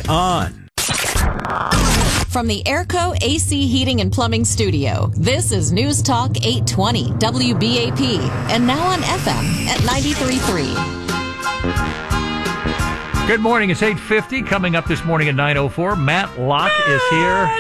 on. From the Airco AC Heating and Plumbing Studio, this is News Talk 820 WBAP, and now on FM at 93.3. Good morning. It's 8:50. Coming up this morning at 9:04, Matt Locke is here.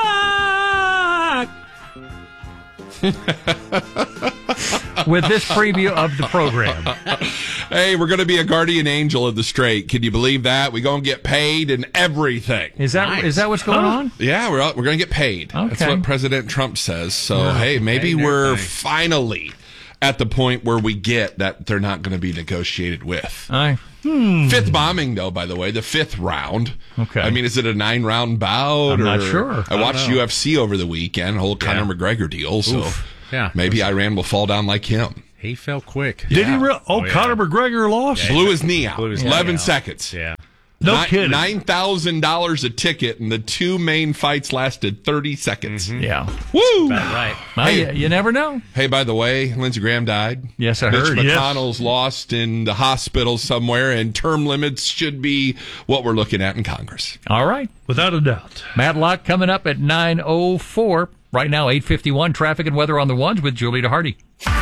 With this preview of the program. Hey, we're going to be a guardian angel of the Strait. Can you believe that? We're going to get paid and everything. Is that what's going on? Yeah, we're going to get paid. Okay. That's what President Trump says. So, hey, maybe we're finally at the point where we get that they're not going to be negotiated with. Fifth bombing, though, by the way, the fifth round. Okay. I mean, is it a 9-round bout? I'm not sure. I watched UFC over the weekend, whole Conor McGregor deal. So maybe Iran will fall down like him. He fell quick. Did he? Conor McGregor lost? Blew his knee out. 11 seconds. Yeah. No kidding. $9,000 a ticket, and the two main fights lasted 30 seconds. Mm-hmm. Yeah. Woo! About right. Well, you never know. Hey, by the way, Lindsey Graham died. Yes, I heard. Mitch McConnell's lost in the hospital somewhere, and term limits should be what we're looking at in Congress. All right. Without a doubt. Matt Locke coming up at 9:04. Right now, 8:51. Traffic and weather on the ones with Julie Hardy.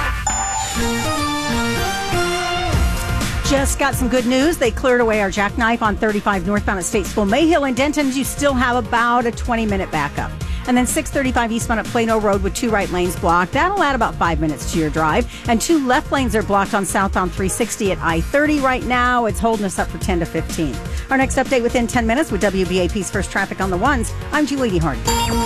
Just got some good news. They cleared away our jackknife on 35 northbound at State School Mayhill and Denton. You still have about a 20-minute backup. And then 635 eastbound at Plano Road with 2 right lanes blocked. That'll add about 5 minutes to your drive. And 2 left lanes are blocked on southbound 360 at I-30 right now. It's holding us up for 10 to 15. Our next update within 10 minutes with WBAP's First Traffic on the Ones. I'm Julie Hardy.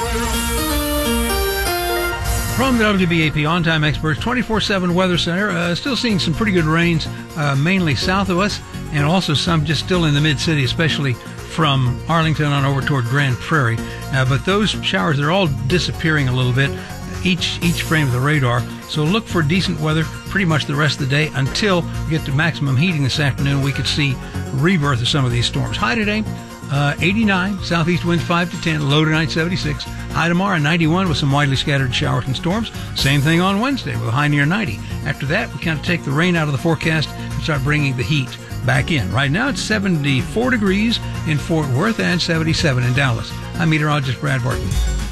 From the WBAP On-Time Experts 24/7 Weather Center, still seeing some pretty good rains, mainly south of us, and also some just still in the mid-city, especially from Arlington on over toward Grand Prairie. But those showers, they're all disappearing a little bit, each frame of the radar. So look for decent weather pretty much the rest of the day until we get to maximum heating this afternoon. We could see rebirth of some of these storms. High today, 89, southeast winds 5 to 10, low tonight 76. High tomorrow 91 with some widely scattered showers and storms. Same thing on Wednesday with a high near 90. After that, we kind of take the rain out of the forecast and start bringing the heat back in. Right now, it's 74 degrees in Fort Worth and 77 in Dallas. I'm meteorologist Brad Barton.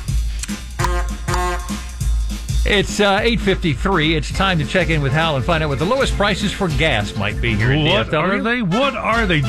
It's 8:53. It's time to check in with Hal and find out what the lowest prices for gas might be here in DFW. What are they?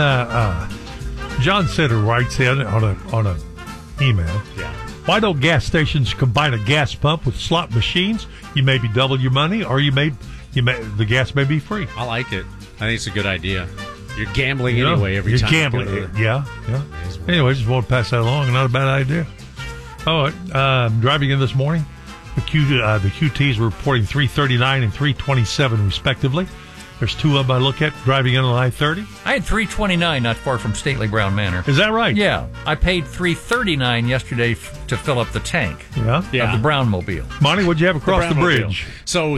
John Sitter writes in on a email. Yeah. Why don't gas stations combine a gas pump with slot machines? You maybe double your money, or the gas may be free. I like it. I think it's a good idea. You're gambling anyway every time. You're gambling. Yeah. Anyway, just want to pass that along. Not a bad idea. Oh, driving in this morning, the QTs were reporting 339 and 327 respectively. There's 2 of them I look at driving in on I-30. I had 329 not far from Stately Brown Manor. Is that right? Yeah. I paid $339 yesterday to fill up the tank of the Brownmobile. Monty, what'd you have across the bridge? So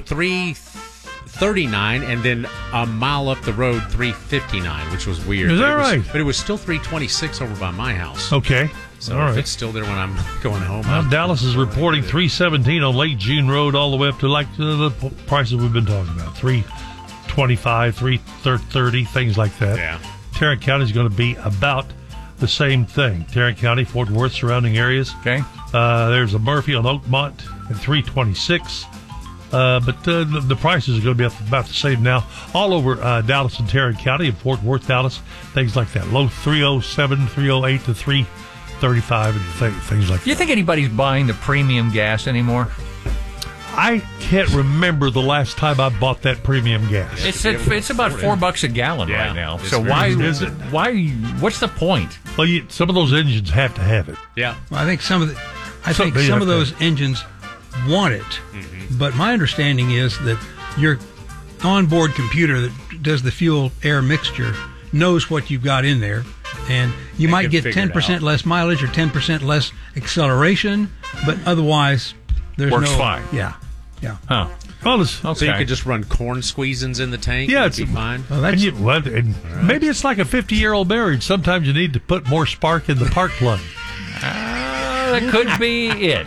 $339 and then a mile up the road, $359, which was weird. Is that right? But it was still $326 over by my house. Okay. So all if right. it's still there when I'm going home. Well, Dallas is reporting $317 on Lake June Road all the way up to the prices we've been talking about. $325, $330, things like that. Yeah. Tarrant County is going to be about the same thing. Tarrant County, Fort Worth, surrounding areas. Okay. There's a Murphy on Oakmont at $326. But the prices are going to be about the same now all over Dallas and Tarrant County and Fort Worth, Dallas, things like that. Low 307, 308 to 335 and things like that. Do you think anybody's buying the premium gas anymore? I can't remember the last time I bought that premium gas. It's about $4 a gallon right now. So why is it? What's the point? Well, some of those engines have to have it. Yeah. Well, I think some of those engines want it, but my understanding is that your onboard computer that does the fuel air mixture knows what you've got in there, and you might get 10% less mileage or 10% less acceleration, but otherwise there's works fine. Yeah. Huh. Well, So you could just run corn squeezins in the tank. Yeah, it'd be fine. Well, maybe it's like a 50-year-old marriage. Sometimes you need to put more spark in the spark plug. That could be it.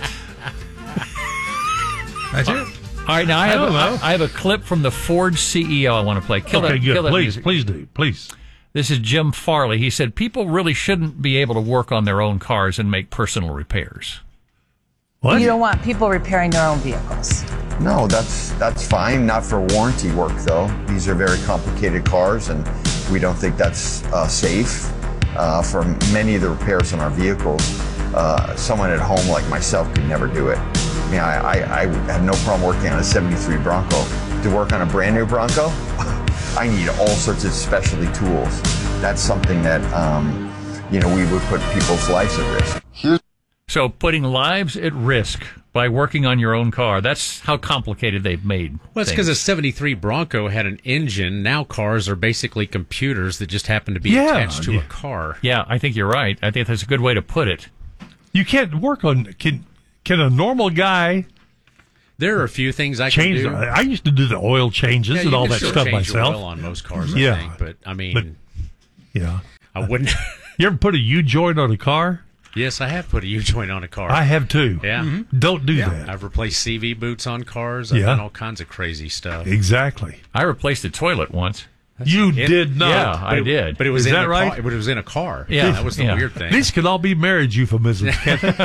That's it. All right, now I have a clip from the Ford CEO I want to play. Okay, good. Please do. This is Jim Farley. He said people really shouldn't be able to work on their own cars and make personal repairs. What? You don't want people repairing their own vehicles. No, that's fine. Not for warranty work, though. These are very complicated cars, and we don't think that's safe for many of the repairs on our vehicles. Someone at home like myself could never do it. I mean, I have no problem working on a 73 Bronco. To work on a brand new Bronco, I need all sorts of specialty tools. That's something that, we would put people's lives at risk. So putting lives at risk by working on your own car, that's how complicated they've made. Well, it's because a 73 Bronco had an engine. Now cars are basically computers that just happen to be attached to a car. Yeah, I think you're right. I think that's a good way to put it. You can't work on... Can a normal guy... There are a few things I can do. I used to do the oil changes and all that stuff myself. Your oil on most cars, I think. But, I mean... I wouldn't... You ever put a U-joint on a car? Yes, I have put a U-joint on a car. I have too. Yeah. Mm-hmm. Don't do that. I've replaced CV boots on cars. I've done all kinds of crazy stuff. Exactly. I replaced a toilet once. You did not. Yeah, I did. But it was Is that right? But it was in a car. Yeah, that was the weird thing. These could all be marriage euphemisms, can't they?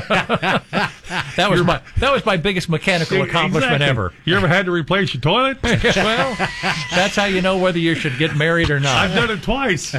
That was my biggest mechanical accomplishment ever. You ever had to replace your toilet? Well, that's how you know whether you should get married or not. I've done it twice.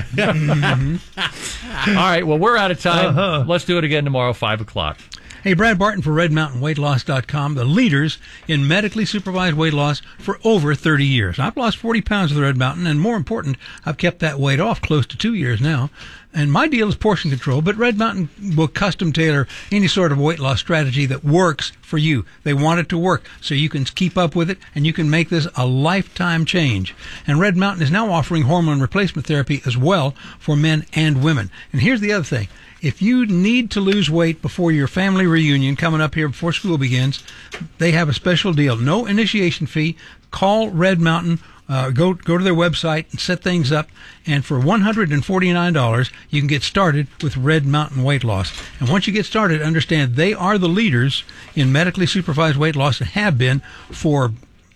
All right, well, we're out of time. Let's do it again tomorrow, 5 o'clock. Hey, Brad Barton for RedMountainWeightLoss.com, the leaders in medically supervised weight loss for over 30 years. I've lost 40 pounds with Red Mountain, and more important, I've kept that weight off close to 2 years now. And my deal is portion control, but Red Mountain will custom tailor any sort of weight loss strategy that works for you. They want it to work so you can keep up with it, and you can make this a lifetime change. And Red Mountain is now offering hormone replacement therapy as well for men and women. And here's the other thing. If you need to lose weight before your family reunion coming up here before school begins, they have a special deal. No initiation fee. Call Red Mountain. Go to their website and set things up. And for $149, you can get started with Red Mountain Weight Loss. And once you get started, understand they are the leaders in medically supervised weight loss and have been for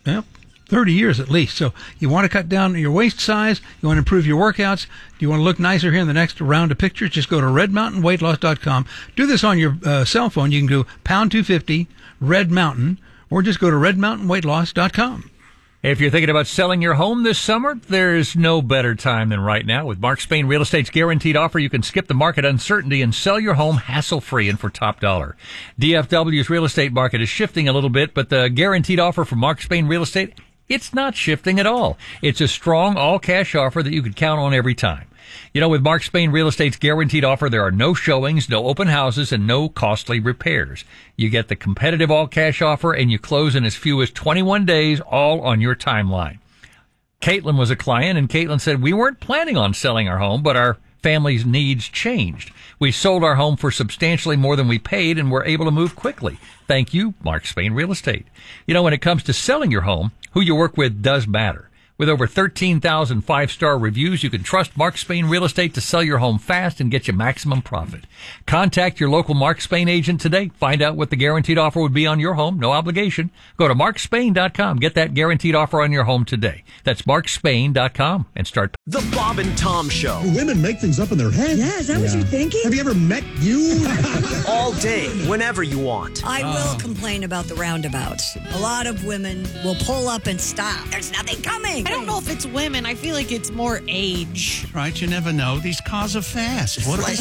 30 years at least. So you want to cut down your waist size, you want to improve your workouts, you want to look nicer here in the next round of pictures, just go to redmountainweightloss.com. Do this on your cell phone. You can do pound 250 Red Mountain, or just go to redmountainweightloss.com. If you're thinking about selling your home this summer, there's no better time than right now. With Mark Spain Real Estate's guaranteed offer, you can skip the market uncertainty and sell your home hassle-free and for top dollar. DFW's real estate market is shifting a little bit, but the guaranteed offer from Mark Spain Real Estate, it's not shifting at all. It's a strong all-cash offer that you can count on every time. You know, with Mark Spain Real Estate's guaranteed offer, there are no showings, no open houses, and no costly repairs. You get the competitive all-cash offer, and you close in as few as 21 days, all on your timeline. Caitlin was a client, and Caitlin said, we weren't planning on selling our home, but our family's needs changed. We sold our home for substantially more than we paid, and were able to move quickly. Thank you, Mark Spain Real Estate. You know, when it comes to selling your home, who you work with does matter. With over 13,000 five-star reviews, you can trust Mark Spain Real Estate to sell your home fast and get you maximum profit. Contact your local Mark Spain agent today. Find out what the guaranteed offer would be on your home. No obligation. Go to markspain.com. Get that guaranteed offer on your home today. That's markspain.com and start. The Bob and Tom Show. Women make things up in their head. Yeah, is that what you're thinking? Have you ever met you? All day, whenever you want. I will complain about the roundabouts. A lot of women will pull up and stop. There's nothing coming. I don't know if it's women. I feel like it's more age. Right, you never know. These cars are fast. What They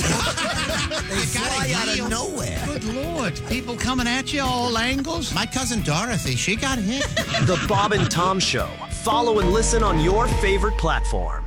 fly out of nowhere. Good Lord. People coming at you all angles. My cousin Dorothy, she got hit. The Bob and Tom Show. Follow and listen on your favorite platform.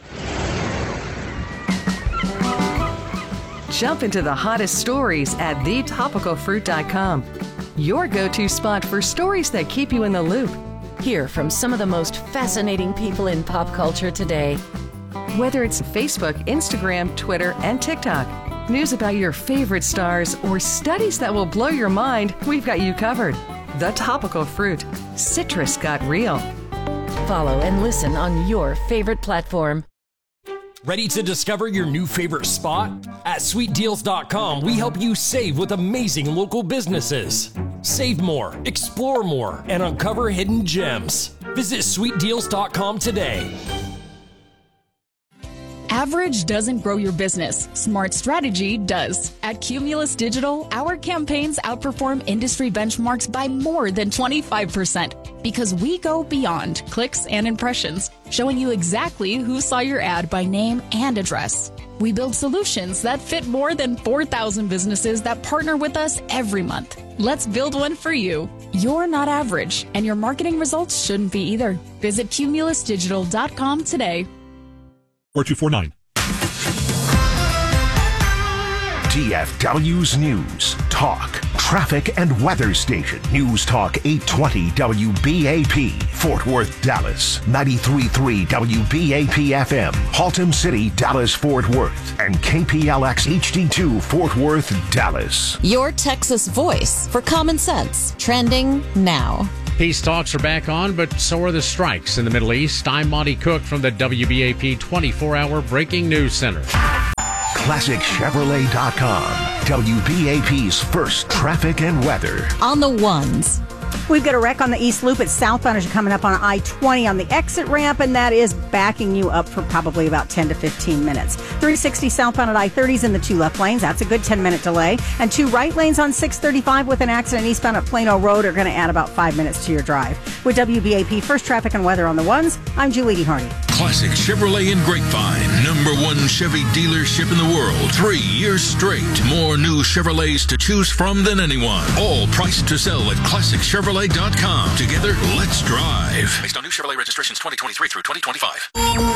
Jump into the hottest stories at thetopicalfruit.com. Your go-to spot for stories that keep you in the loop. Hear from some of the most fascinating people in pop culture today. Whether it's Facebook, Instagram, Twitter, and TikTok, news about your favorite stars, or studies that will blow your mind, we've got you covered. The Topical Fruit. Citrus got real. Follow and listen on your favorite platform. Ready to discover your new favorite spot? At sweetdeals.com, we help you save with amazing local businesses. Save more, explore more, and uncover hidden gems. Visit sweetdeals.com today. Average doesn't grow your business. Smart strategy does. At Cumulus Digital, our campaigns outperform industry benchmarks by more than 25% because we go beyond clicks and impressions, showing you exactly who saw your ad by name and address. We build solutions that fit more than 4,000 businesses that partner with us every month. Let's build one for you. You're not average, and your marketing results shouldn't be either. Visit cumulusdigital.com today. 4249. DFW's News, Talk, Traffic and Weather Station. News Talk 820 WBAP, Fort Worth, Dallas. 93.3 WBAP FM, Haltom City, Dallas, Fort Worth. And KPLX HD2, Fort Worth, Dallas. Your Texas voice for common sense. Trending now. Peace talks are back on, but so are the strikes in the Middle East. I'm Monty Cook from the WBAP 24-hour Breaking News Center. ClassicChevrolet.com, WBAP's first traffic and weather. On the ones. We've got a wreck on the East Loop at southbound as you're coming up on I-20 on the exit ramp, and that is backing you up for probably about 10 to 15 minutes. 360 southbound at I-30s in the 2 left lanes. That's a good 10-minute delay. And 2 right lanes on 635 with an accident eastbound at Plano Road are going to add about 5 minutes to your drive. With WBAP First Traffic and Weather on the ones, I'm Julie D. Hardy. Classic Chevrolet in Grapevine, #1 Chevy dealership in the world. 3 years straight. More new Chevrolets to choose from than anyone. All priced to sell at ClassicChevrolet.com. Together, let's drive. Based on new Chevrolet registrations 2023 through 2025.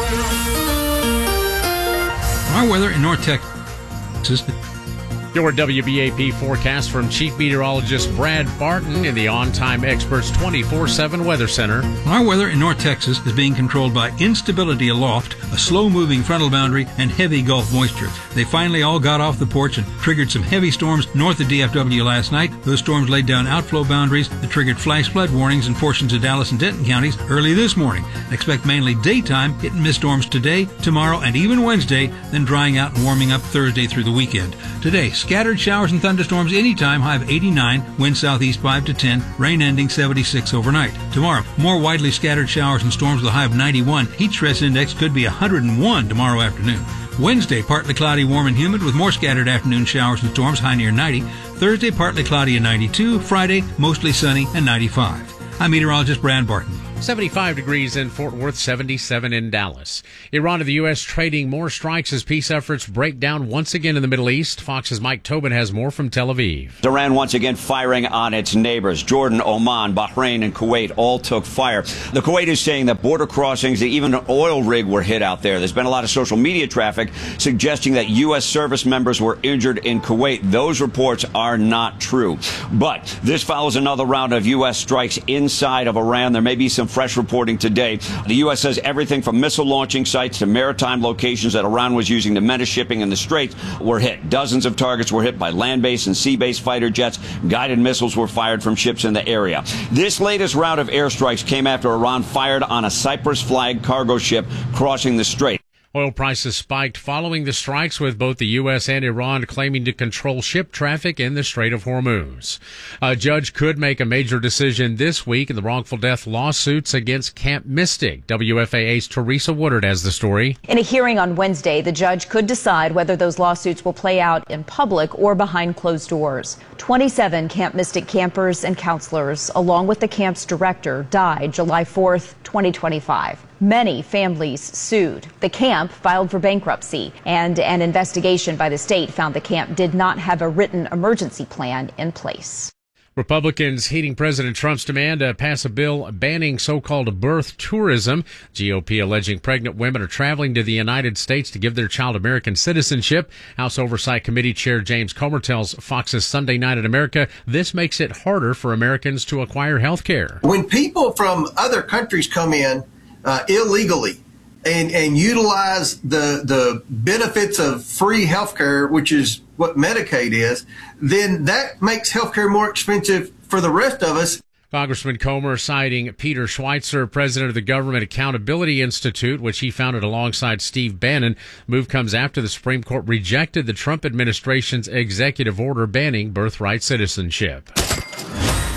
Our weather in North Texas. Your WBAP forecast from Chief Meteorologist Brad Barton in the On Time Experts 24/7 Weather Center. Our weather in North Texas is being controlled by instability aloft, a slow-moving frontal boundary, and heavy Gulf moisture. They finally all got off the porch and triggered some heavy storms north of DFW last night. Those storms laid down outflow boundaries that triggered flash flood warnings in portions of Dallas and Denton counties early this morning. Expect mainly daytime hit and miss storms today, tomorrow, and even Wednesday, then drying out and warming up Thursday through the weekend. Today, scattered showers and thunderstorms anytime, high of 89, wind southeast 5 to 10, rain ending 76 overnight. Tomorrow, more widely scattered showers and storms with a high of 91. Heat stress index could be 101 tomorrow afternoon. Wednesday, partly cloudy, warm and humid with more scattered afternoon showers and storms, high near 90. Thursday, partly cloudy and 92. Friday, mostly sunny and 95. I'm meteorologist Brad Barton. 75 degrees in Fort Worth, 77 in Dallas. Iran and the U.S. trading more strikes as peace efforts break down once again in the Middle East. Fox's Mike Tobin has more from Tel Aviv. Iran once again firing on its neighbors. Jordan, Oman, Bahrain, and Kuwait all took fire. The Kuwait is saying that border crossings, even an oil rig were hit out there. There's been a lot of social media traffic suggesting that U.S. service members were injured in Kuwait. Those reports are not true. But this follows another round of U.S. strikes inside of Iran. There may be some fresh reporting today. The U.S. says everything from missile launching sites to maritime locations that Iran was using to menace shipping in the Straits were hit. Dozens of targets were hit by land-based and sea-based fighter jets. Guided missiles were fired from ships in the area. This latest round of airstrikes came after Iran fired on a Cyprus-flagged cargo ship crossing the Strait. Oil prices spiked following the strikes, with both the U.S. and Iran claiming to control ship traffic in the Strait of Hormuz. A judge could make a major decision this week in the wrongful death lawsuits against Camp Mystic. WFAA's Teresa Woodard has the story. In a hearing on Wednesday, the judge could decide whether those lawsuits will play out in public or behind closed doors. 27 Camp Mystic campers and counselors, along with the camp's director, died July 4th, 2025. Many families sued. The camp filed for bankruptcy, and an investigation by the state found the camp did not have a written emergency plan in place. Republicans heeding President Trump's demand to pass a bill banning so-called birth tourism. GOP alleging pregnant women are traveling to the United States to give their child American citizenship. House Oversight Committee Chair James Comer tells Fox's Sunday Night in America this makes it harder for Americans to acquire health care. When people from other countries come in illegally and utilize the benefits of free health care, which is what Medicaid is, then that makes health care more expensive for the rest of us. Congressman Comer citing Peter Schweitzer, president of the Government Accountability Institute, which he founded alongside Steve Bannon. Move comes after the Supreme Court rejected the Trump administration's executive order banning birthright citizenship.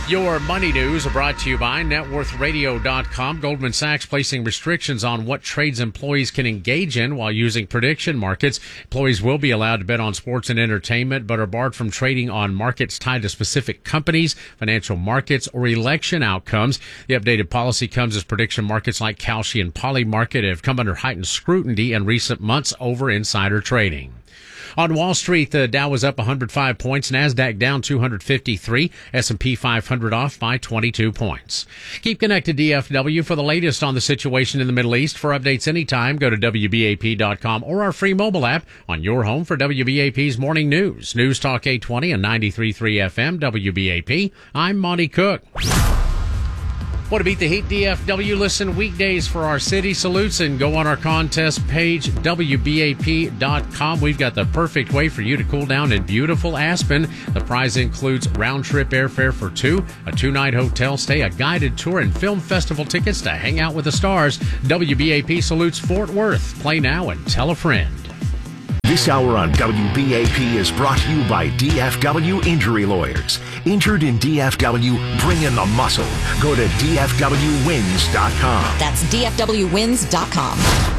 Your money news are brought to you by NetWorthRadio.com. Goldman Sachs placing restrictions on what trades employees can engage in while using prediction markets. Employees will be allowed to bet on sports and entertainment, but are barred from trading on markets tied to specific companies, financial markets, or election outcomes. The updated policy comes as prediction markets like Kalshi and Polymarket have come under heightened scrutiny in recent months over insider trading. On Wall Street, the Dow was up 105 points, NASDAQ down 253, S&P 500 off by 22 points. Keep connected DFW for the latest on the situation in the Middle East. For updates anytime, go to WBAP.com or our free mobile app on your home for WBAP's morning news. News Talk 820 and 93.3 FM, WBAP. I'm Monty Cook. Want to beat the heat, DFW? Listen weekdays for our city salutes and go on our contest page, WBAP.com. We've got the perfect way for you to cool down in beautiful Aspen. The prize includes round-trip airfare for two, a two-night hotel stay, a guided tour, and film festival tickets to hang out with the stars. WBAP salutes Fort Worth. Play now and tell a friend. This hour on WBAP is brought to you by DFW Injury Lawyers. Injured in DFW, bring in the muscle. Go to DFWwins.com. That's DFWwins.com.